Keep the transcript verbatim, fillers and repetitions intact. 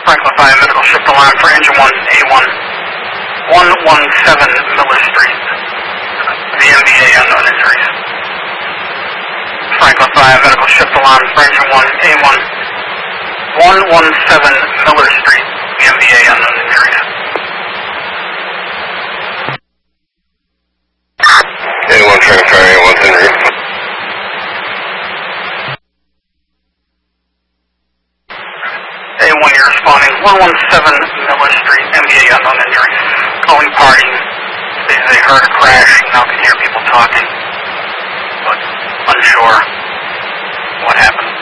Franklin five, medical shift alarm for engine one, A one, one one seven Miller Street. The M B A unknown injuries. Franklin five, medical shift alarm for engine one, A one, one one seven Miller Street. The M B A unknown injuries. A one transfer, A one's injured. A one, you're responding. one one seven Miller Street, M B A unknown injuries. Calling party. They, they heard a crash. Now can hear people talking, but unsure what happened.